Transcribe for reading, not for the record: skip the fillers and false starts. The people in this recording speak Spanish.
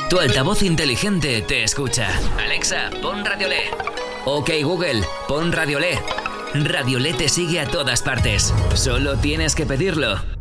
Tu altavoz inteligente te escucha. Alexa, pon Radiolé. Ok, Google, pon Radiolé. Radiolé te sigue a todas partes. Solo tienes que pedirlo.